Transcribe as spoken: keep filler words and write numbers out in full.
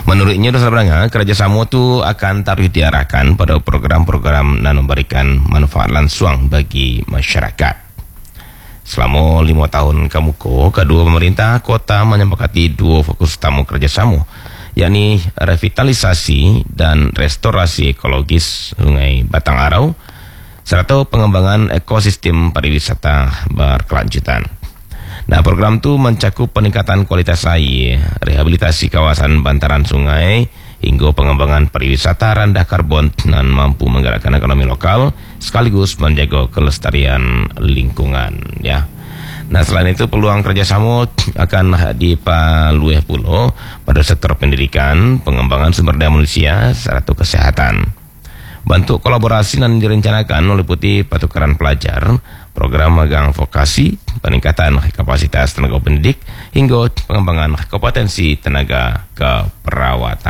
Menurutnya dosa beranga, kerjasama itu akan terus diarahkan pada program-program yang memberikan manfaat langsung bagi masyarakat. Selama lima tahun kemuko, kedua pemerintah kota menyepakati dua fokus utama kerjasama, yakni revitalisasi dan restorasi ekologis Sungai Batang Arau, serta pengembangan ekosistem pariwisata berkelanjutan. Nah, program itu mencakup peningkatan kualitas air, rehabilitasi kawasan bantaran sungai, hingga pengembangan pariwisata rendah karbon dan mampu menggerakkan ekonomi lokal sekaligus menjaga kelestarian lingkungan. Ya. Nah, selain itu peluang kerjasama akan dipaluih pula pada sektor pendidikan, pengembangan sumber daya manusia, serta kesehatan. Bentuk kolaborasi yang direncanakan meliputi pertukaran pelajar, program magang vokasi, peningkatan kapasitas tenaga pendidik, hingga pengembangan kompetensi tenaga keperawatan.